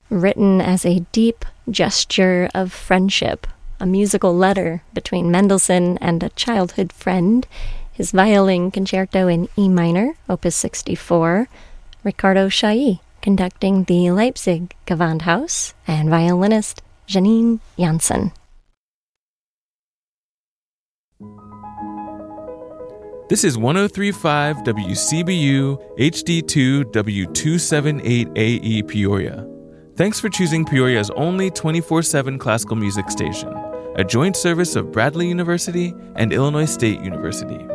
written as a deep gesture of friendship, a musical letter between Mendelssohn and a childhood friend, his violin concerto in E minor, opus 64, Ricardo Chailly conducting the Leipzig Gewandhaus, and violinist Janine Janssen. This is 103.5 WCBU HD2 W278AE Peoria. Thanks for choosing Peoria's only 24/7 classical music station, a joint service of Bradley University and Illinois State University.